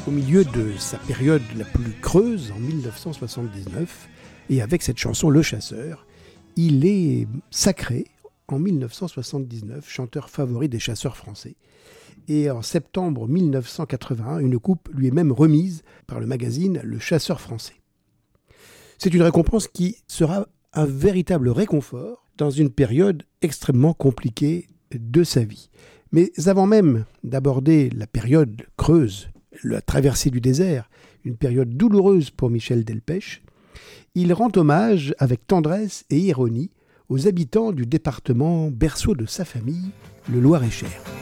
au milieu de sa période la plus creuse en 1979, et avec cette chanson Le Chasseur, il est sacré en 1979 chanteur favori des chasseurs français. Et en septembre 1981, une coupe lui est même remise par le magazine Le Chasseur français. C'est une récompense qui sera un véritable réconfort dans une période extrêmement compliquée de sa vie. Mais avant même d'aborder la période creuse, la traversée du désert, une période douloureuse pour Michel Delpech, il rend hommage avec tendresse et ironie aux habitants du département berceau de sa famille, le Loir-et-Cher.